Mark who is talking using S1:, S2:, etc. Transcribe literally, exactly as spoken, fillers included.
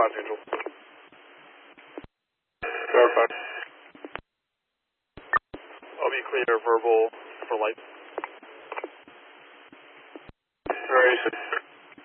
S1: five Angel. Verified. I'll be clear verbal for light. Very